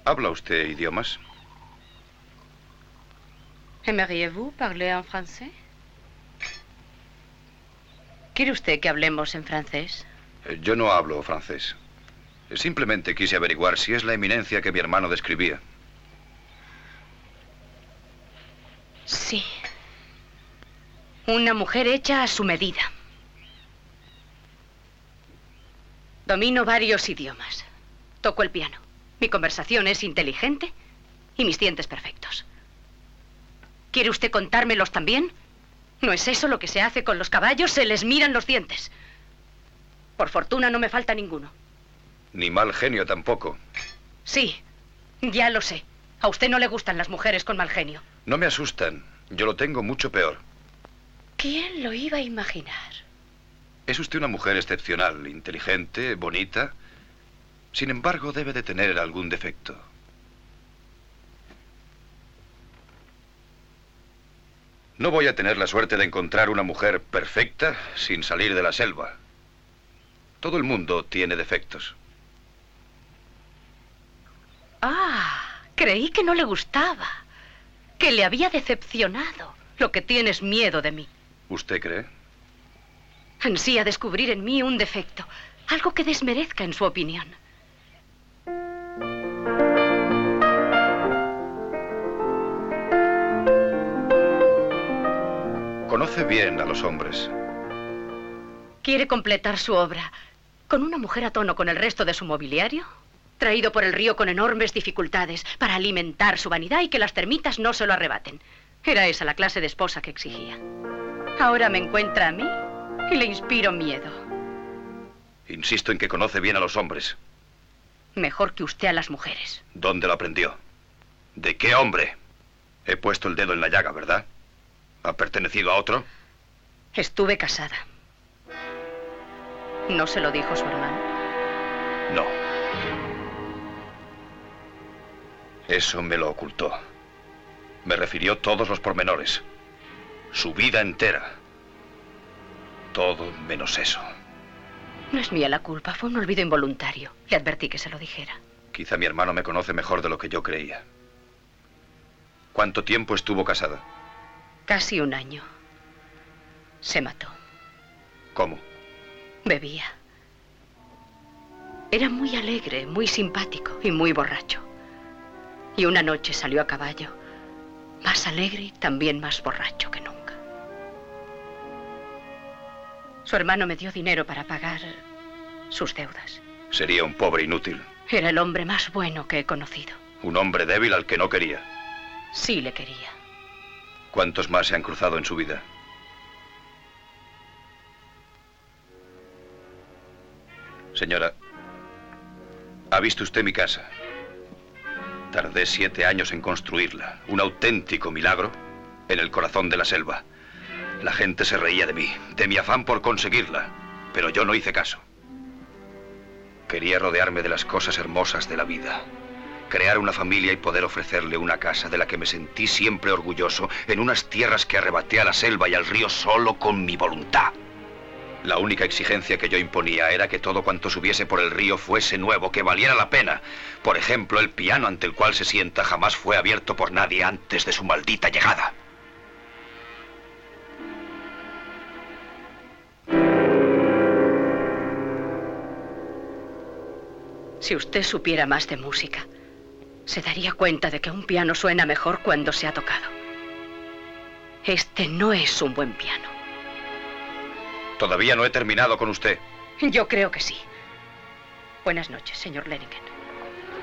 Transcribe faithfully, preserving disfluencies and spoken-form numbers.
¿Habla usted idiomas? ¿Aimeriez-vous parler en français? ¿Quiere usted que hablemos en francés? Eh, Yo no hablo francés. Simplemente quise averiguar si es la eminencia que mi hermano describía. Sí. Una mujer hecha a su medida. Domino varios idiomas. Toco el piano. Mi conversación es inteligente y mis dientes perfectos. ¿Quiere usted contármelos también? ¿No es eso lo que se hace con los caballos? Se les miran los dientes. Por fortuna no me falta ninguno. Ni mal genio tampoco. Sí, ya lo sé. A usted no le gustan las mujeres con mal genio. No me asustan. Yo lo tengo mucho peor. ¿Quién lo iba a imaginar? Es usted una mujer excepcional, inteligente, bonita. Sin embargo, debe de tener algún defecto. No voy a tener la suerte de encontrar una mujer perfecta sin salir de la selva. Todo el mundo tiene defectos. Ah, creí que no le gustaba. Que le había decepcionado. Lo que tiene es miedo de mí. ¿Usted cree? Ansía descubrir en mí un defecto. Algo que desmerezca en su opinión. Conoce bien a los hombres. ¿Quiere completar su obra con una mujer a tono con el resto de su mobiliario? Traído por el río con enormes dificultades para alimentar su vanidad y que las termitas no se lo arrebaten. Era esa la clase de esposa que exigía. Ahora me encuentra a mí y le inspiro miedo. Insisto en que conoce bien a los hombres. Mejor que usted a las mujeres. ¿Dónde lo aprendió? ¿De qué hombre? He puesto el dedo en la llaga, ¿verdad? ¿Ha pertenecido a otro? Estuve casada. ¿No se lo dijo su hermano? No. Eso me lo ocultó. Me refirió todos los pormenores. Su vida entera. Todo menos eso. No es mía la culpa, fue un olvido involuntario. Le advertí que se lo dijera. Quizá mi hermano me conoce mejor de lo que yo creía. ¿Cuánto tiempo estuvo casada? Casi un año. Se mató. ¿Cómo? Bebía. Era muy alegre, muy simpático y muy borracho. Y una noche salió a caballo, más alegre y también más borracho que nunca. Su hermano me dio dinero para pagar sus deudas. Sería un pobre inútil. Era el hombre más bueno que he conocido. Un hombre débil al que no quería. Sí le quería. ¿Cuántos más se han cruzado en su vida? Señora, ¿ha visto usted mi casa? Tardé siete años en construirla. Un auténtico milagro en el corazón de la selva. La gente se reía de mí, de mi afán por conseguirla, pero yo no hice caso. Quería rodearme de las cosas hermosas de la vida. Crear una familia y poder ofrecerle una casa de la que me sentí siempre orgulloso en unas tierras que arrebaté a la selva y al río solo con mi voluntad. La única exigencia que yo imponía era que todo cuanto subiese por el río fuese nuevo, que valiera la pena. Por ejemplo, el piano ante el cual se sienta jamás fue abierto por nadie antes de su maldita llegada. Si usted supiera más de música, se daría cuenta de que un piano suena mejor cuando se ha tocado. Este no es un buen piano. Todavía no he terminado con usted. Yo creo que sí. Buenas noches, señor Lenningen.